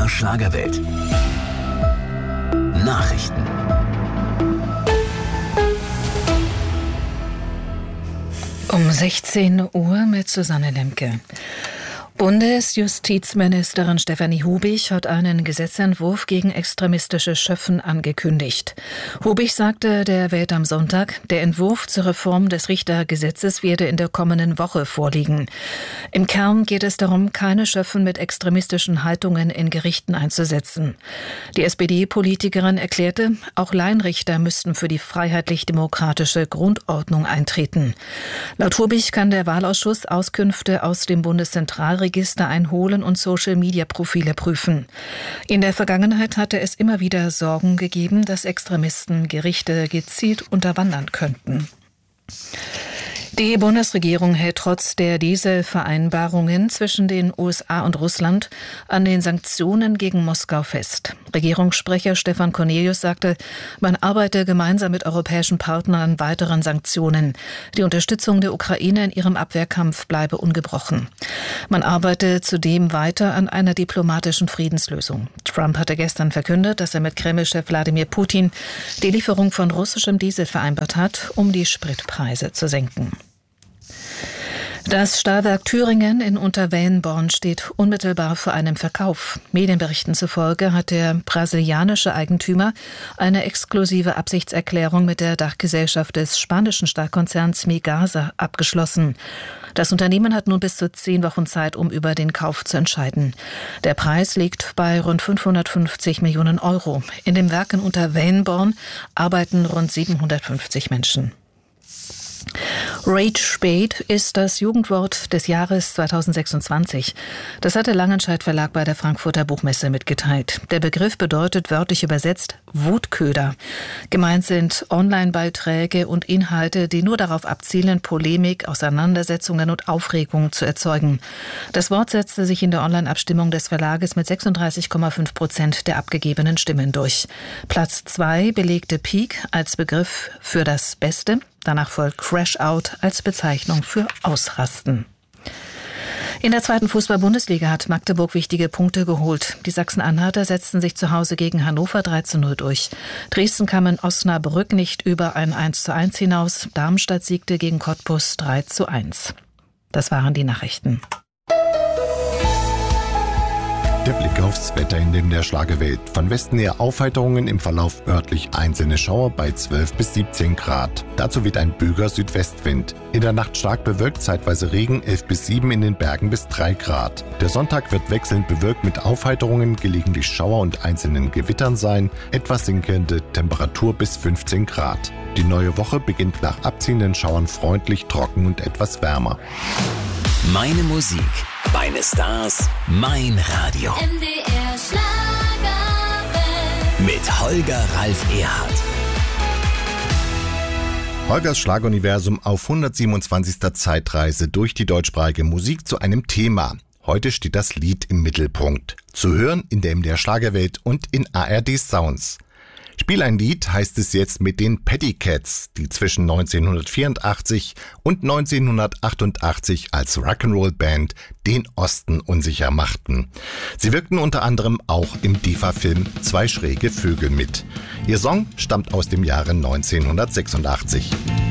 Schlagerwelt. Nachrichten. Um 16 Uhr mit Susanne Lemke. Bundesjustizministerin Stefanie Hubich hat einen Gesetzentwurf gegen extremistische Schöffen angekündigt. Hubich sagte der Welt am Sonntag, der Entwurf zur Reform des Richtergesetzes werde in der kommenden Woche vorliegen. Im Kern geht es darum, keine Schöffen mit extremistischen Haltungen in Gerichten einzusetzen. Die SPD-Politikerin erklärte, auch Laienrichter müssten für die freiheitlich-demokratische Grundordnung eintreten. Laut Hubich kann der Wahlausschuss Auskünfte aus dem Bundeszentralregister einholen und Social-Media-Profile prüfen. In der Vergangenheit hatte es immer wieder Sorgen gegeben, dass Extremisten Gerichte gezielt unterwandern könnten. Die Bundesregierung hält trotz der Dieselvereinbarungen zwischen den USA und Russland an den Sanktionen gegen Moskau fest. Regierungssprecher Stefan Cornelius sagte, man arbeite gemeinsam mit europäischen Partnern an weiteren Sanktionen. Die Unterstützung der Ukraine in ihrem Abwehrkampf bleibe ungebrochen. Man arbeite zudem weiter an einer diplomatischen Friedenslösung. Trump hatte gestern verkündet, dass er mit Kreml-Chef Wladimir Putin die Lieferung von russischem Diesel vereinbart hat, um die Spritpreise zu senken. Das Stahlwerk Thüringen in Unterwellenborn steht unmittelbar vor einem Verkauf. Medienberichten zufolge hat der brasilianische Eigentümer eine exklusive Absichtserklärung mit der Dachgesellschaft des spanischen Stahlkonzerns Migasa abgeschlossen. Das Unternehmen hat nun bis zu 10 Wochen Zeit, um über den Kauf zu entscheiden. Der Preis liegt bei rund 550 Millionen Euro. In dem Werk in Unterwellenborn arbeiten rund 750 Menschen. Rage Bait ist das Jugendwort des Jahres 2026. Das hat der Langenscheidt Verlag bei der Frankfurter Buchmesse mitgeteilt. Der Begriff bedeutet wörtlich übersetzt Wutköder. Gemeint sind Online-Beiträge und Inhalte, die nur darauf abzielen, Polemik, Auseinandersetzungen und Aufregung zu erzeugen. Das Wort setzte sich in der Online-Abstimmung des Verlages mit 36,5% der abgegebenen Stimmen durch. Platz 2 belegte Peak als Begriff für das Beste. Danach folgt Crash Out als Bezeichnung für Ausrasten. In der 2. Fußball-Bundesliga hat Magdeburg wichtige Punkte geholt. Die Sachsen-Anhalter setzten sich zu Hause gegen Hannover 3:0 durch. Dresden kam in Osnabrück nicht über ein 1:1 hinaus. Darmstadt siegte gegen Cottbus 3:1. Das waren die Nachrichten. Der Blick aufs Wetter in der Schlagerwelt. Von Westen her Aufheiterungen, im Verlauf örtlich einzelne Schauer bei 12 bis 17 Grad. Dazu weht ein böiger Südwestwind. In der Nacht stark bewölkt, zeitweise Regen, 11 bis 7, in den Bergen bis 3 Grad. Der Sonntag wird wechselnd bewölkt mit Aufheiterungen, gelegentlich Schauer und einzelnen Gewittern sein. Etwas sinkende Temperatur bis 15 Grad. Die neue Woche beginnt nach abziehenden Schauern freundlich, trocken und etwas wärmer. Meine Musik, meine Stars, mein Radio. MDR Schlagerwelt. Mit Holger Ralf Erhardt. Holgers Schlageruniversum auf 127. Zeitreise durch die deutschsprachige Musik zu einem Thema. Heute steht das Lied im Mittelpunkt. Zu hören in der MDR Schlagerwelt und in ARD Sounds. Spiel ein Lied heißt es jetzt mit den Pettycats, die zwischen 1984 und 1988 als Rock'n'Roll-Band den Osten unsicher machten. Sie wirkten unter anderem auch im DEFA-Film Zwei schräge Vögel mit. Ihr Song stammt aus dem Jahre 1986.